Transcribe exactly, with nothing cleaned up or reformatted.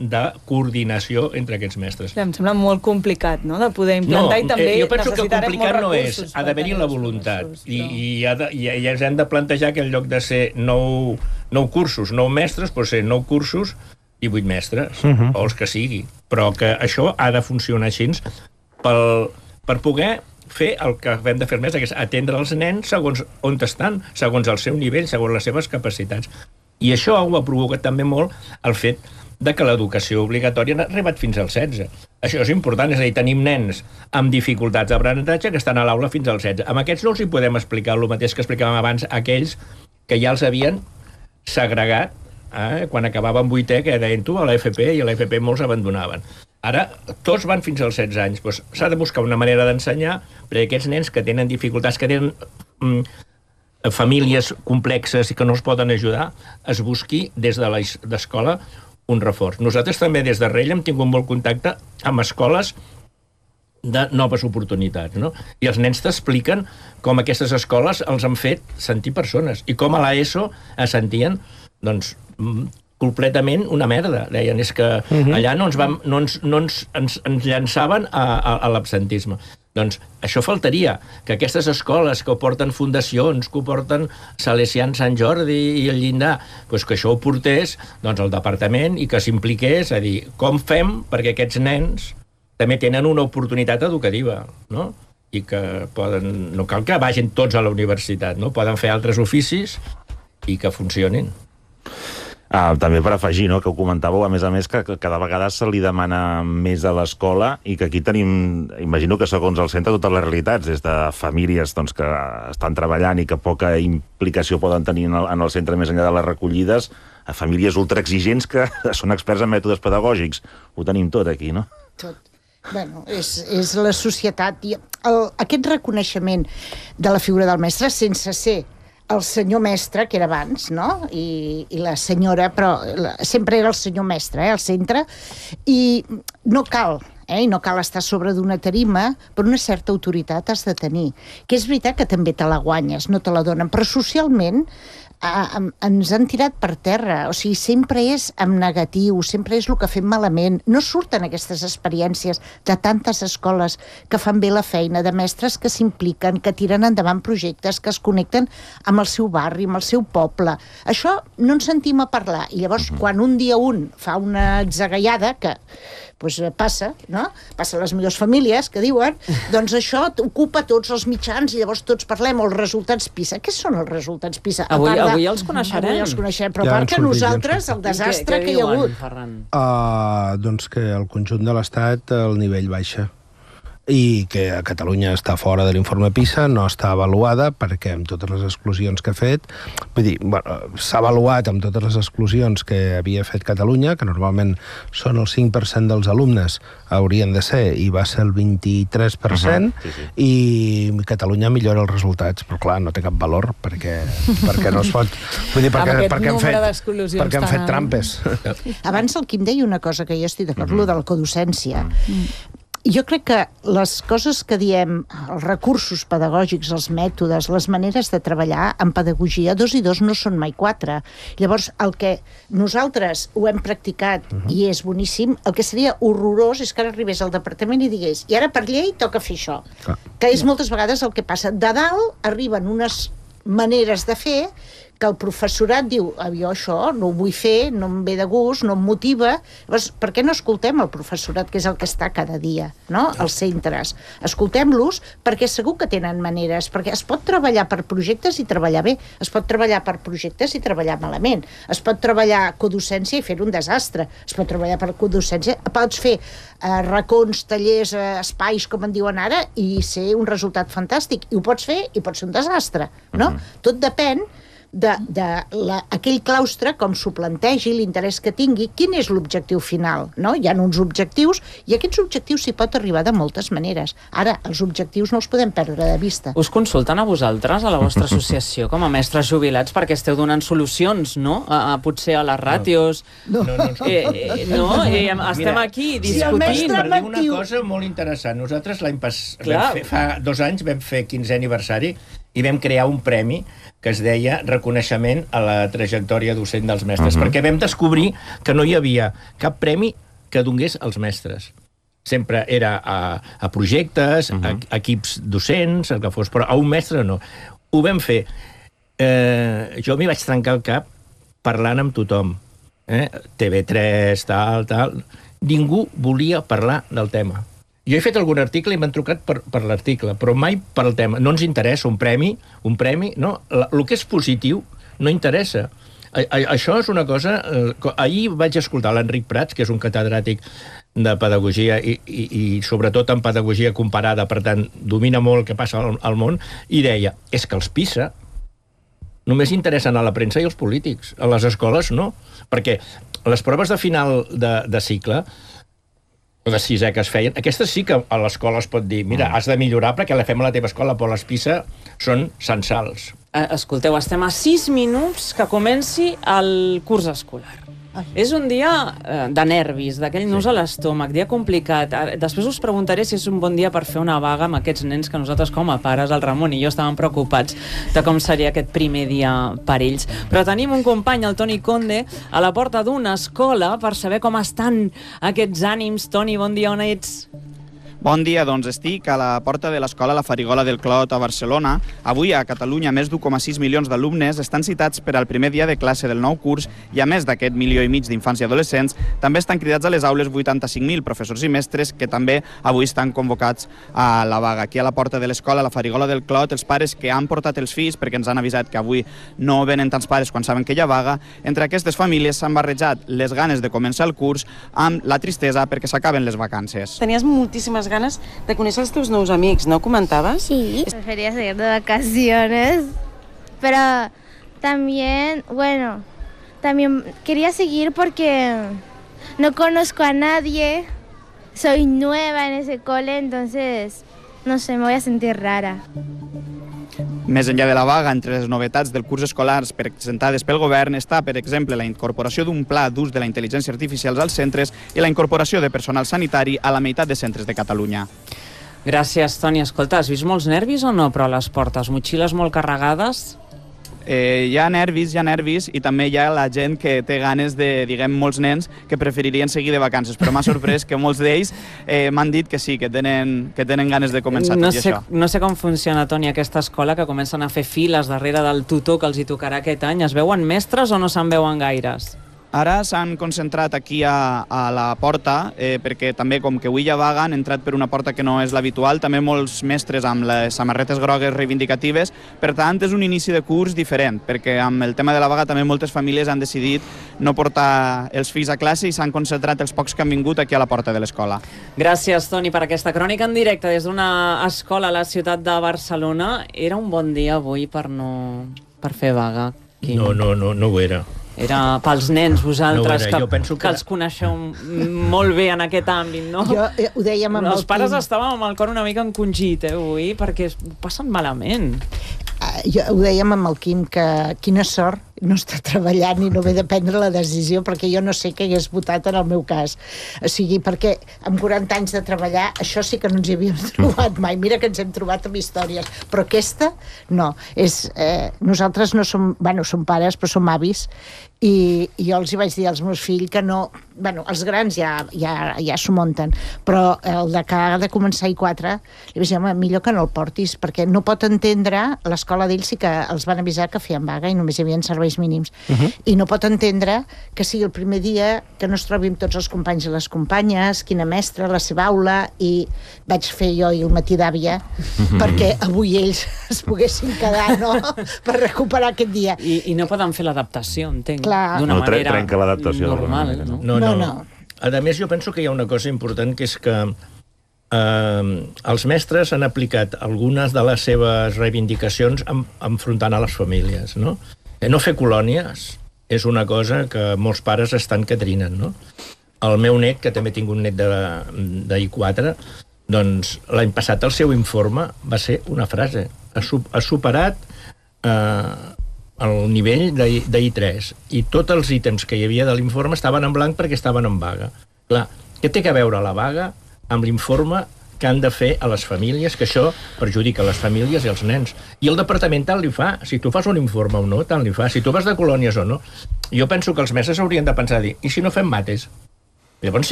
de coordinació entre aquests mestres. Em sembla molt complicat, no?, de poder implantar, i també jo penso que necessitarem complicat molts no és, recursos. ha d'haver-hi la voluntat. Recursos, I, però... i, ha de, i, i ens hem de plantejar que en lloc de ser nou, nou cursos, nou mestres, pot ser nou cursos i vuit mestres, uh -huh. o els que sigui. Però que això ha de funcionar així pel, per poder fer el que hem de fer més, que és atendre els nens segons on estan, segons el seu nivell, segons les seves capacitats. I això ho ha provocat també molt el fet de que l'educació obligatòria ha arribat fins als setze. Això és important, és a dir, tenim nens amb dificultats d'aprenentatge que estan a l'aula fins als setze. Amb aquests no els hi podem explicar el mateix que explicàvem abans, aquells que ja els havien segregat, eh, quan acabaven vuitè, que deien tu a l'A F P, i a l'A F P molts abandonaven. Ara, tots van fins als setze anys. Doncs s'ha de buscar una manera d'ensenyar perquè aquests nens que tenen dificultats, que tenen mm, famílies complexes i que no els poden ajudar, es busqui des de l'escola un reforç. Nosaltres també des de Rell hem tingut molt contacte amb escoles de noves oportunitats, no? I els nens t'expliquen com aquestes escoles els han fet sentir persones i com a l'ESO es sentien, doncs, completament una merda. Deien, és que allà no ens, vam, no ens, no ens, ens, ens llançaven a, a, a l'absentisme. Doncs això faltaria, que aquestes escoles que porten fundacions, que porten Salesians Sant Jordi i el Llindar, doncs que això ho portés doncs, al departament i que s'impliqués a dir com fem perquè aquests nens també tenen una oportunitat educativa, no? I que poden... No cal que vagin tots a la universitat, no? Poden fer altres oficis i que funcionin. Ah, també per afegir, no?, que ho comentàveu, a més a més, que, que cada vegada se li demana més a l'escola i que aquí tenim, imagino que segons el centre, totes les realitats, des de famílies doncs, que estan treballant i que poca implicació poden tenir en el, en el centre més enllà de les recollides, a famílies ultraexigents que són experts en mètodes pedagògics. Ho tenim tot aquí, no? Tot. Bueno, és, és la societat. I el, aquest reconeixement de la figura del mestre sense ser el senyor mestre, que era abans, no? I, i la senyora, però la, sempre era el senyor mestre, eh, al centre, i no cal, eh, i no cal estar sobre d'una tarima, però una certa autoritat has de tenir, que és veritat que també te la guanyes, no te la donen, però socialment eh, ens han tirat per terra, o sigui, sempre és en negatiu, sempre és el que fem malament, no surten aquestes experiències de tantes escoles que fan bé la feina, de mestres que s'impliquen, que tiren endavant projectes, que es connecten amb el seu barri, amb el seu poble. Això no ens sentim a parlar, i llavors uh-huh. quan un dia un fa una atzagaiada, que pues, passa, no? Passa a les millors famílies, que diuen, doncs això ocupa tots els mitjans i llavors tots parlem, els resultats PISA. Què són els resultats PISA? Avui, de... avui els coneixerem. Avui els coneixerem, però ja a part que sortit, nosaltres, ja el desastre què, què que hi ha diuen, hagut... Ferran? Uh, doncs que al conjunt de l'Estat el nivell baixa i que a Catalunya està fora de l'informe PISA, no està avaluada perquè amb totes les exclusions que ha fet, vull dir, bueno, s'ha avaluat amb totes les exclusions que havia fet Catalunya, que normalment són el cinc per cent dels alumnes haurien de ser, i va ser el vint-i-tres per cent, uh-huh, sí, sí. I Catalunya millora els resultats, però clar, no té cap valor perquè, perquè no es pot... Vull dir, perquè, perquè, han fet, perquè han fet trampes. Abans el Quim deia una cosa que jo estic d'acord, uh-huh. de la codocència. Uh-huh. Jo crec que les coses que diem, els recursos pedagògics, els mètodes, les maneres de treballar en pedagogia, dos i dos no són mai quatre. Llavors, el que nosaltres ho hem practicat uh-huh. i és boníssim, el que seria horrorós és que ara arribés al departament i digués i ara per llei toca fer això. Uh-huh. Que és moltes vegades el que passa. De dalt arriben unes maneres de fer que el professorat diu, jo això no ho vull fer, no em ve de gust, no em motiva. Llavors, per què no escoltem el professorat, que és el que està cada dia, no? Als centres. Escoltem-los perquè segur que tenen maneres, perquè es pot treballar per projectes i treballar bé, es pot treballar per projectes i treballar malament, es pot treballar codocència i fer un desastre, es pot treballar per codocència, pots fer eh, racons, tallers, eh, espais, com en diuen ara, i ser un resultat fantàstic, i ho pots fer i pot ser un desastre, no? Uh-huh. Tot depèn de, de la, aquell claustre, com s'ho plantegi, l'interès que tingui, quin és l'objectiu final, no? Hi ha uns objectius, i aquests objectius s'hi pot arribar de moltes maneres. Ara, els objectius no els podem perdre de vista. Us consulten a vosaltres, a la vostra associació, com a mestres jubilats, perquè esteu donant solucions, no? A, a potser a les ràtios... No, no, no. no, eh, eh, no eh, estem Mira, aquí discutint. Si per dir una cosa molt interessant. Nosaltres l'any pas... vam fer, fa dos anys vam fer quinzè aniversari i vam crear un premi que es deia reconeixement a la trajectòria docent dels mestres, uh-huh. perquè vam descobrir que no hi havia cap premi que donés als mestres. Sempre era a, a projectes, uh-huh. a, a equips docents, el que fos, però a un mestre no. Ho vam fer. Eh, jo m'hi vaig trencar el cap parlant amb tothom. Eh? T V tres, tal, tal... Ningú volia parlar del tema. Jo he fet algun article i m'han trucat per, per l'article, però mai per el tema. No ens interessa un premi, un premi, no. El que és positiu no interessa. A, a, això és una cosa... Eh, ahir vaig escoltar l'Enric Prats, que és un catedràtic de pedagogia i, i, i sobretot en pedagogia comparada, per tant, domina molt el que passa al, al món, i deia, és que els PISA només interessen a la premsa i als polítics. A les escoles no, perquè les proves de final de, de cicle o de sisè que es feien, aquestes sí que a l'escola es pot dir, mira, has de millorar perquè la fem a la teva escola, però les PISA són censals. Escolteu, estem a sis minuts que comenci el curs escolar. Ai. És un dia eh, de nervis, d'aquell nus sí. a l'estómac, dia complicat. Després us preguntaré si és un bon dia per fer una vaga amb aquests nens que nosaltres com a pares, el Ramon i jo, estàvem preocupats de com seria aquest primer dia per ells. Però tenim un company, el Toni Conde, a la porta d'una escola per saber com estan aquests ànims. Toni, bon dia, on ets? Bon dia, doncs estic a la porta de l'escola La Farigola del Clot a Barcelona. Avui a Catalunya més d'un coma sis milions d'alumnes estan citats per al primer dia de classe del nou curs i a més d'aquest milió i mig d'infants i adolescents també estan cridats a les aules vuitanta-cinc mil professors i mestres que també avui estan convocats a la vaga. Aquí a la porta de l'escola La Farigola del Clot, els pares que han portat els fills, perquè ens han avisat que avui no venen tants pares quan saben que hi ha vaga, entre aquestes famílies s'han barrejat les ganes de començar el curs amb la tristesa perquè s'acaben les vacances. Tenies moltíssimes ganes de conèixer els teus nous amics, ¿no? ¿Comentabas? Sí, prefería seguir de vacaciones, pero también, bueno, también quería seguir porque no conozco a nadie, soy nueva en ese cole, entonces, no sé, me voy a sentir rara. Més enllà de la vaga, entre les novetats del curs escolars presentades pel govern està, per exemple, la incorporació d'un pla d'ús de la intel·ligència artificial als centres i la incorporació de personal sanitari a la meitat de centres de Catalunya. Gràcies, Toni. Escolta, has vist molts nervis o no, però a les portes? Motxilles molt carregades? Eh, hi ha nervis, hi ha nervis i també hi ha la gent que té ganes de, diguem, molts nens que preferirien seguir de vacances, però m'ha sorprès que molts d'ells eh, m'han dit que sí, que tenen, que tenen ganes de començar no tot sé, i això. No sé com funciona, Toni, aquesta escola, que comencen a fer files darrere del tutor que els hi tocarà aquest any. Es veuen mestres o no se'n veuen gaires? Ara s'han concentrat aquí a, a la porta, eh, perquè també, com que avui hi ha vaga, han entrat per una porta que no és l'habitual, també molts mestres amb les samarretes grogues reivindicatives. Per tant, és un inici de curs diferent, perquè amb el tema de la vaga també moltes famílies han decidit no portar els fills a classe i s'han concentrat els pocs que han vingut aquí a la porta de l'escola. Gràcies, Toni, per aquesta crònica en directe des d'una escola a la ciutat de Barcelona. Era un bon dia avui per, no... per fer vaga? Quim? No, no, no, no ho era. Era pels nens, vosaltres, no que, que, que els coneixeu molt bé en aquest àmbit, no? Jo eh, ho dèiem amb els el pares Quim. Estàvem amb el cor una mica encongit, eh, avui, perquè ho passen malament. Uh, jo ho dèiem amb el Quim, que quina sort no està treballant i no haver de prendre la decisió, perquè jo no sé què hagués votat en el meu cas. O sigui, perquè amb quaranta anys de treballar, això sí que no ens hi havíem trobat mai. Mira que ens hem trobat amb històries, però aquesta, no. És, eh, nosaltres no som, bueno, som pares, però som avis, i, i jo els hi vaig dir als meus fills que no... Bueno, els grans ja, ja, ja s'ho munten, però el de que ha de començar i quatre, li vaig dir, home, millor que no el portis, perquè no pot entendre, l'escola d'ells sí que els van avisar que feien vaga i només hi havia serveis mínims, uh -huh. i no pot entendre que sigui el primer dia que no es trobi amb tots els companys i les companyes, quina mestra, la seva aula, i vaig fer jo i el matí d'àvia uh -huh. perquè avui ells es poguessin quedar, no?, per recuperar aquest dia. I, i no poden fer l'adaptació, entenc, d'una no, manera trenca l'adaptació normal, no? No, No, no. no. A més, jo penso que hi ha una cosa important, que és que eh, els mestres han aplicat algunes de les seves reivindicacions en, enfrontant a les famílies, no? No fer colònies és una cosa que molts pares estan que trinen, no? El meu net, que també tinc un net de, de I quatre, doncs l'any passat el seu informe va ser una frase. Ha, ha superat eh, el nivell de, de I tres, i tots els ítems que hi havia de l'informe estaven en blanc perquè estaven en vaga. Clar, què té a veure la vaga amb l'informe que han de fer a les famílies, que això perjudica les famílies i els nens. I el departament tant li fa. Si tu fas un informe o no, tant li fa. Si tu vas de colònies o no. Jo penso que els mestres haurien de pensar, dir, i si no fem mates? Llavors sí